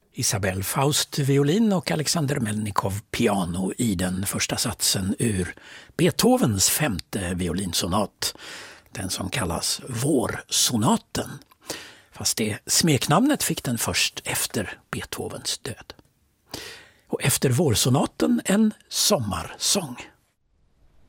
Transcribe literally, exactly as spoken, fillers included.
Isabelle Faust violin och Alexander Melnikov piano i den första satsen ur Beethovens femte violinsonat. Den som kallas Vårsonaten. Fast det smeknamnet fick den först efter Beethovens död. Och efter Vårsonaten en sommarsång.